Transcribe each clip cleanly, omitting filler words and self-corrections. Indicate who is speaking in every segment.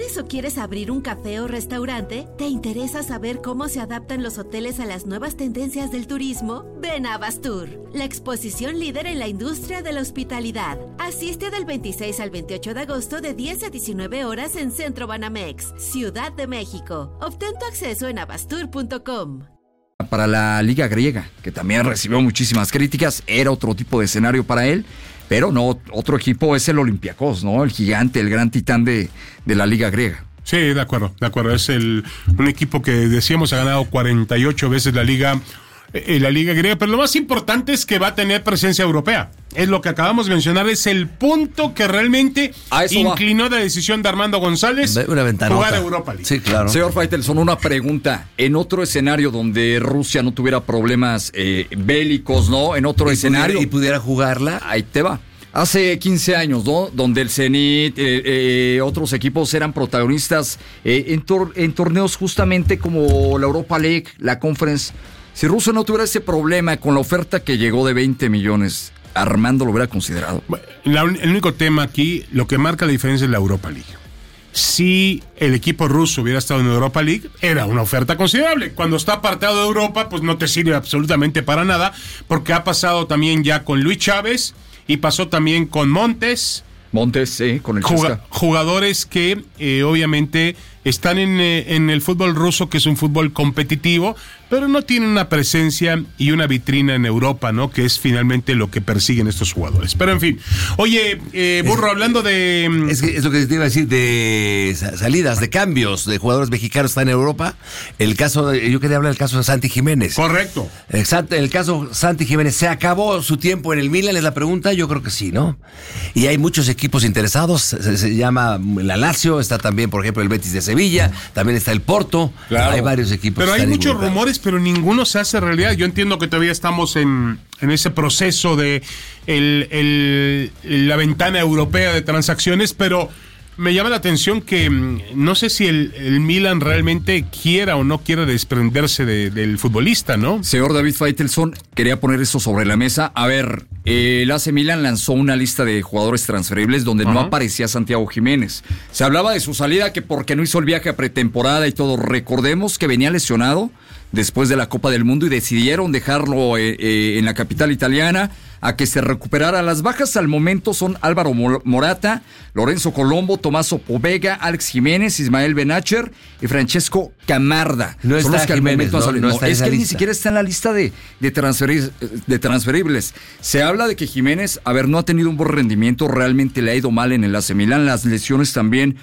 Speaker 1: ¿Sabes o quieres abrir un café o restaurante? ¿Te interesa saber cómo se adaptan los hoteles a las nuevas tendencias del turismo? Ven a Bastur, la exposición líder en la industria de la hospitalidad. Asiste del 26 al 28 de agosto de 10 a 19 horas en Centro Banamex, Ciudad de México. Obtén tu acceso en abastur.com.
Speaker 2: Para la Liga Griega, que también recibió muchísimas críticas, era otro tipo de escenario para él. Pero no, otro equipo es el Olympiacos, ¿no? El gigante, el gran titán de la Liga Griega.
Speaker 3: Sí, de acuerdo. Es un equipo que decíamos ha ganado 48 veces la Liga Griega, pero lo más importante es que va a tener presencia europea. Es lo que acabamos de mencionar, es el punto que realmente inclinó la decisión de Armando González jugar a Europa League.
Speaker 2: Sí, claro. Señor Faitelson, una pregunta. En otro escenario donde Rusia no tuviera problemas bélicos, ¿no? En otro escenario.
Speaker 4: Y pudiera jugarla.
Speaker 2: Ahí te va. Hace 15 años, ¿no? Donde el Zenit, otros equipos eran protagonistas en torneos justamente como la Europa League, la Conference. Si Rusia no tuviera ese problema con la oferta que llegó de 20 millones, Armando lo hubiera considerado.
Speaker 3: El único tema aquí, lo que marca la diferencia es la Europa League. Si el equipo ruso hubiera estado en Europa League, era una oferta considerable. Cuando está apartado de Europa, pues no te sirve absolutamente para nada, porque ha pasado también ya con Luis Chávez y pasó también con Montes.
Speaker 2: Sí, con el Chesca.
Speaker 3: Jugadores que obviamente están en el fútbol ruso, que es un fútbol competitivo, pero no tienen una presencia y una vitrina en Europa, ¿no? Que es finalmente lo que persiguen estos jugadores. Pero en fin. Oye, Burro, hablando de...
Speaker 4: Es lo que te iba a decir, de salidas, de cambios de jugadores mexicanos que están en Europa. Yo quería hablar del caso de Santi Jiménez.
Speaker 3: Correcto.
Speaker 4: El caso Santi Jiménez, ¿se acabó su tiempo en el Milan? Es la pregunta. Yo creo que sí, ¿no? Y hay muchos equipos interesados. Se llama la Lazio, está también, por ejemplo, el Betis de Sevilla, también está el Porto. Claro. Hay varios equipos.
Speaker 3: Pero hay muchos rumores, pero ninguno se hace realidad. Yo entiendo que todavía estamos en ese proceso de la ventana europea de transacciones, pero me llama la atención que no sé si el Milan realmente quiera o no quiera desprenderse del futbolista, ¿no?
Speaker 2: Señor David Faitelson, quería poner eso sobre la mesa. A ver, el AC Milan lanzó una lista de jugadores transferibles donde no aparecía Santiago Jiménez. Se hablaba de su salida, que porque no hizo el viaje a pretemporada y todo. Recordemos que venía lesionado después de la Copa del Mundo y decidieron dejarlo en la capital italiana a que se recuperara. Las bajas al momento son Álvaro Morata, Lorenzo Colombo, Tommaso Povega, Alex Jiménez, Ismael Benacher y Francesco Camarda.
Speaker 4: No son los que
Speaker 2: Jiménez,
Speaker 4: al momento no
Speaker 2: es que ni siquiera está en la lista de transferibles. Se habla de que Jiménez, no ha tenido un buen rendimiento, realmente le ha ido mal en el AC Milan, las lesiones también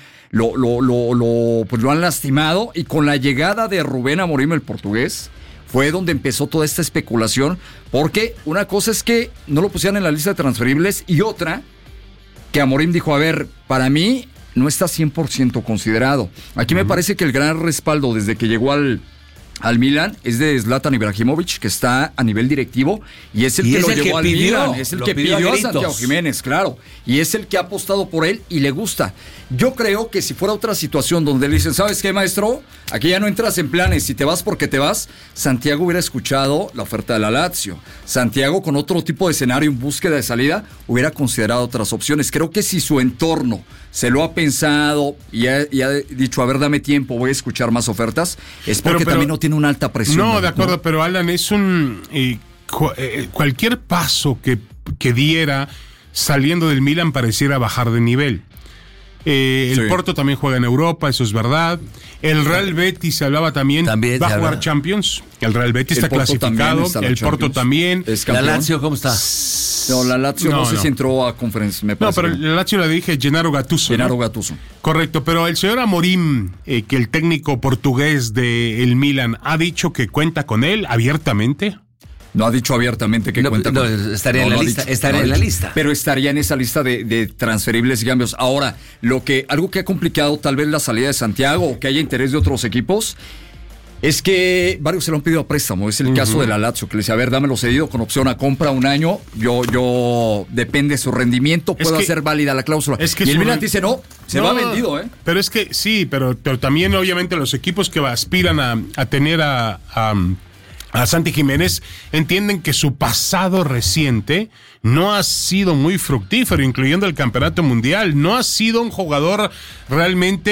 Speaker 2: lo han lastimado, y con la llegada de Rubén Amorim, el portugués, fue donde empezó toda esta especulación, porque una cosa es que no lo pusieran en la lista de transferibles y otra, que Amorim dijo, para mí no está 100% considerado. Aquí me parece que el gran respaldo desde que llegó al Milan es de Zlatan Ibrahimovic, que está a nivel directivo y es el que lo llevó al Milan, es el que pidió a Santiago Jiménez, claro, y es el que ha apostado por él y le gusta. Yo creo que si fuera otra situación donde le dicen, ¿sabes qué, maestro? Aquí ya no entras en planes, si te vas porque te vas, Santiago hubiera escuchado la oferta de la Lazio. Santiago, con otro tipo de escenario en búsqueda de salida, hubiera considerado otras opciones. Creo que si su entorno se lo ha pensado y ha dicho, dame tiempo, voy a escuchar más ofertas, es porque también no tiene una alta presión.
Speaker 3: No, de acuerdo, pero Alan, es cualquier paso que diera saliendo del Milan pareciera bajar de nivel. El Porto también juega en Europa, eso es verdad. El Real Betis se hablaba también va a jugar Champions. El Real Betis está clasificado, el Porto también.
Speaker 4: ¿La Lazio cómo está?
Speaker 2: No, la Lazio no sé si entró a Conference, me parece.
Speaker 3: No, pero la Lazio la dije Gennaro Gattuso.
Speaker 2: Gattuso.
Speaker 3: Correcto, pero el señor Amorim, que el técnico portugués del Milan, ha dicho que cuenta con él abiertamente.
Speaker 2: No ha dicho abiertamente que cuenta con él.
Speaker 4: Estaría en la lista.
Speaker 2: Pero estaría en esa lista de transferibles y cambios. Ahora, algo que ha complicado tal vez la salida de Santiago o que haya interés de otros equipos es que varios se lo han pedido a préstamo. Es el caso de la Lazio, que le dice, dámelo cedido con opción a compra un año. Yo depende de su rendimiento, puedo hacer válida la cláusula. Y el Milan dice, se va vendido, ¿eh?
Speaker 3: Pero es que sí, pero también obviamente los equipos que aspiran a tener a Santi Jiménez entienden que su pasado reciente no ha sido muy fructífero, incluyendo el campeonato mundial. No ha sido un jugador realmente